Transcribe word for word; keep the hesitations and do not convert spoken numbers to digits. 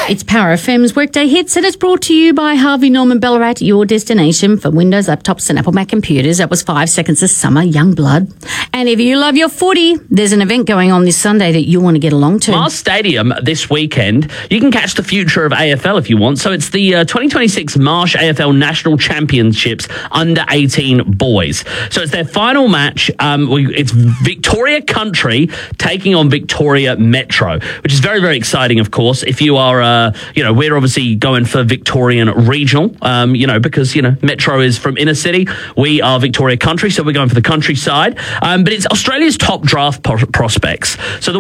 It's Power F M's Workday Hits, and it's brought to you by Harvey Norman Ballarat, your destination for Windows laptops and Apple Mac computers. That was Five Seconds of Summer, Young Blood. And if you love your footy, there's an event going on this Sunday that you want to get along to. Mars Stadium this weekend, you can catch the future of A F L if you want. So it's the uh, twenty twenty-six Marsh A F L National Championships under eighteen boys. So it's their final match. Um, we, it's Victoria Country taking on Victoria Metro, which is very, very exciting, of course. If you are, uh, you know, we're obviously going for Victorian Regional, um, you know, because, you know, Metro is from inner city. We are Victoria Country, so we're going for the countryside. Um, but it's Australia's top draft pro- prospects. So the